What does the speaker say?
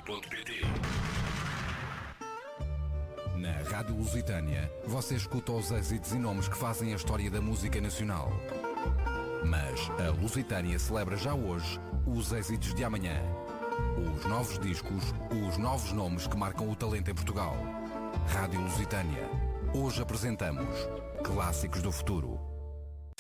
lusitânia.pt. Na Rádio Lusitânia, você escuta os êxitos e nomes que fazem a história da música nacional. Mas a Lusitânia celebra já hoje os êxitos de amanhã. Os novos discos, os novos nomes que marcam o talento em Portugal. Rádio Lusitânia. Hoje apresentamos Clássicos do Futuro.